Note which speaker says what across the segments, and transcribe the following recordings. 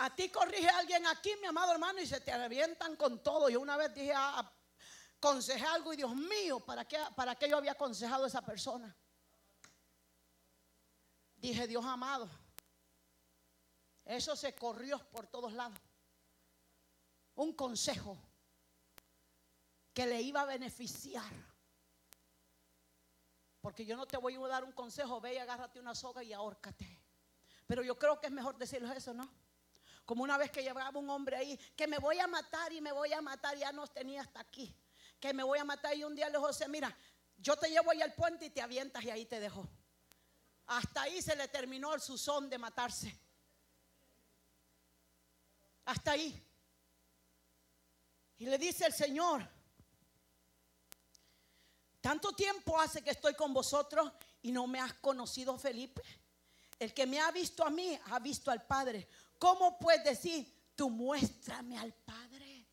Speaker 1: A ti corrige a alguien aquí, mi amado hermano, y se te revientan con todo. Yo una vez dije, aconsejé algo y Dios mío, ¿para qué yo había aconsejado a esa persona? Dije, Dios amado, eso se corrió por todos lados. Un consejo que le iba a beneficiar. Porque yo no te voy a dar un consejo, ve y agárrate una soga y ahórcate. Pero yo creo que es mejor decirles eso, ¿no? Como una vez que llevaba un hombre ahí, que me voy a matar y me voy a matar, ya nos tenía hasta aquí. Que me voy a matar y un día le dijo, José, mira, yo te llevo ahí al puente y te avientas y ahí te dejo. Hasta ahí se le terminó el susón de matarse. Hasta ahí. Y le dice el Señor, tanto tiempo hace que estoy con vosotros y no me has conocido, Felipe. El que me ha visto a mí, ha visto al Padre. ¿Cómo puedes decir, tú muéstrame al Padre?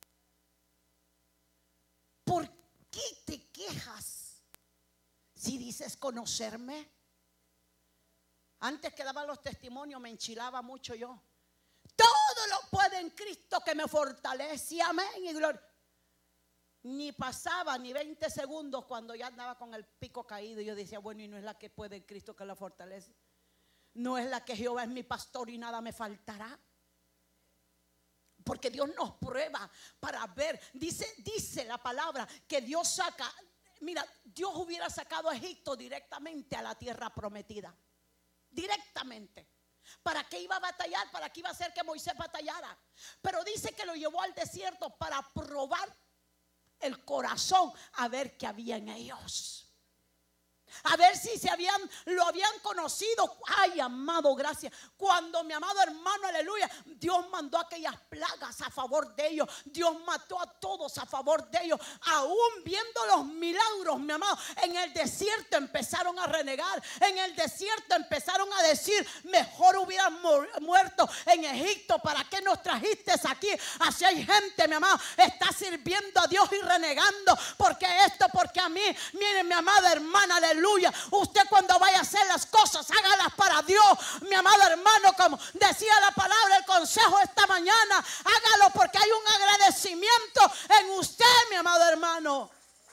Speaker 1: ¿Por qué te quejas si dices conocerme? Antes que daba los testimonios me enchilaba mucho yo. Todo lo puedo en Cristo que me fortalece, amén y gloria. Ni pasaba ni 20 segundos cuando ya andaba con el pico caído. Yo decía, bueno, y no es la que puede en Cristo que la fortalece. No es la que Jehová es mi pastor y nada me faltará. Porque Dios nos prueba para ver. Dice la palabra que Dios saca. Mira, Dios hubiera sacado a Egipto directamente a la tierra prometida. Directamente. ¿Para qué iba a batallar? ¿Para qué iba a hacer que Moisés batallara? Pero dice que lo llevó al desierto para probar el corazón, a ver qué había en ellos. A ver si lo habían conocido. Ay, amado, gracias. Cuando mi amado hermano, aleluya, Dios mandó aquellas plagas a favor de ellos. Dios mató a todos a favor de ellos. Aún viendo los milagros, mi amado, en el desierto empezaron a renegar. En el desierto empezaron a decir, mejor hubieran muerto en Egipto. ¿Para qué nos trajiste aquí? Así hay gente, mi amado, está sirviendo a Dios y renegando. Porque esto, porque a mí, miren, mi amada hermana, aleluya, usted cuando vaya a hacer las cosas, hágalas para Dios, mi amado hermano, como decía la palabra, el consejo esta mañana, hágalo porque hay un agradecimiento en usted, mi amado hermano.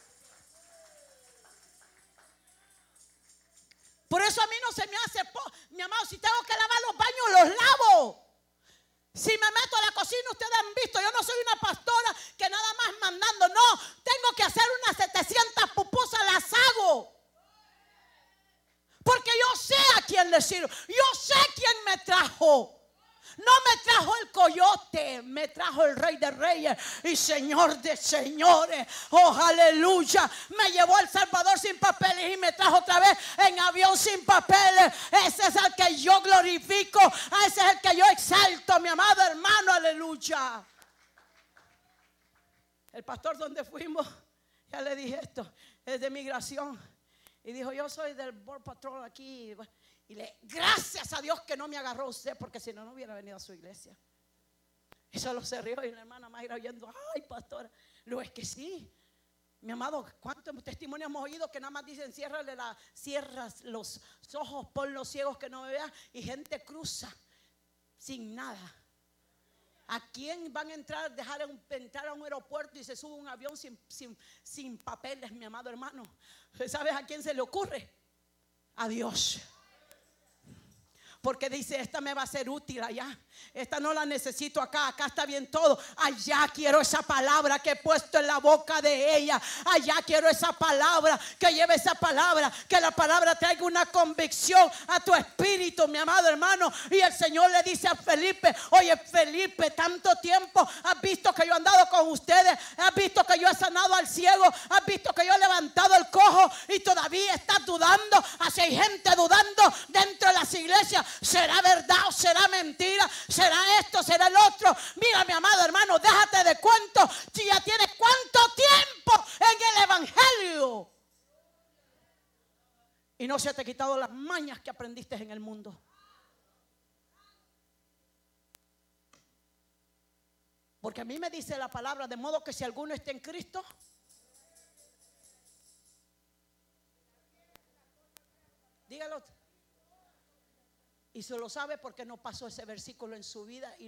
Speaker 1: Por eso a mí no se me hace, mi amado, si tengo que lavar los baños, los lavo. Si me meto a la cocina, ustedes han visto, yo no soy una pastora que nada más mandando, no, tengo que hacer unas 700 pupusas, las hago. Porque yo sé a quién le sirvo. Yo sé quién me trajo. No me trajo el coyote, me trajo el Rey de Reyes y Señor de Señores. Oh, aleluya. Me llevó a El Salvador sin papeles y me trajo otra vez en avión sin papeles. Ese es el que yo glorifico. Ese es el que yo exalto, mi amado hermano, aleluya. El pastor donde fuimos, ya le dije esto, es de migración. Y dijo, yo soy del Border Patrol aquí. Y gracias a Dios que no me agarró usted, porque si no, no hubiera venido a su iglesia. Y solo se rió y la hermana Mayra oyendo, ay, pastora. Luego es que sí, mi amado, ¿cuántos testimonios hemos oído que nada más dicen, cierras los ojos, pon los ciegos que no me vean? Y gente cruza sin nada. ¿A quién van a entrar, entrar a un aeropuerto y se sube un avión sin papeles, mi amado hermano? ¿Sabes a quién se le ocurre? A Dios. Porque dice, esta me va a ser útil allá. Esta no la necesito acá. Acá está bien todo. Allá quiero esa palabra que he puesto en la boca de ella. Allá quiero esa palabra, que lleve esa palabra, que la palabra traiga una convicción a tu espíritu, mi amado hermano. Y el Señor le dice a Felipe, oye Felipe, tanto tiempo has visto que yo he andado con ustedes, has visto que yo he sanado al ciego, has visto que yo he levantado el cojo y todavía estás dudando. Así hay gente dudando dentro de las iglesias. ¿Será verdad o será mentira? ¿Será esto? ¿Será el otro? Mira, mi amado hermano, déjate de cuento. Si ya tienes cuánto tiempo en el evangelio y no se te ha quitado las mañas que aprendiste en el mundo. Porque a mí me dice la palabra, de modo que si alguno está en Cristo, dígalo. Y se lo sabe porque no pasó ese versículo en su vida.